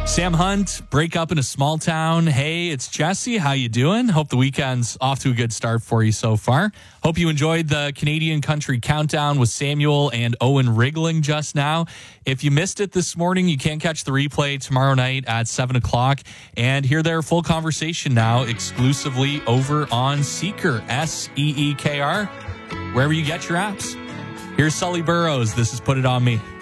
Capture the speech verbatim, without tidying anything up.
Sam Hunt, break up in a small town. Hey, it's Jesse. How you doing? Hope the weekend's off to a good start for you so far. Hope you enjoyed the Canadian Country Countdown with Samuel and Owen Rigling just now. If you missed it this morning, you can catch the replay tomorrow night at seven o'clock and hear their full conversation now exclusively over on Seeker, S E E K R, wherever you get your apps. Here's Sully Burrows. This is Put It On Me.